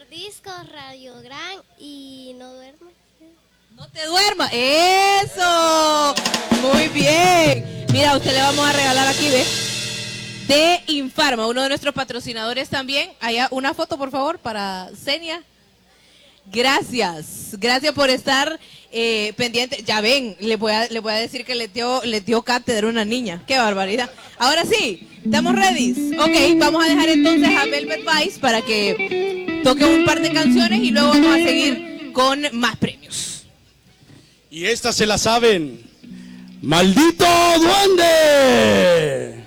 Disco, Radio Gran y No Duermas. No te duermas. ¡Eso! Muy bien. Mira, a usted le vamos a regalar aquí, ¿ve? De Infarma, uno de nuestros patrocinadores también. Allá, una foto, por favor, para Senia. Gracias por estar pendiente. Ya ven, le voy a decir que le dio cátedra a una niña. ¡Qué barbaridad! Ahora sí, ¿estamos ready? Ok, vamos a dejar entonces a Velvet Vice para que toque un par de canciones y luego vamos a seguir con más premios. Y esta se la saben. ¡Maldito duende!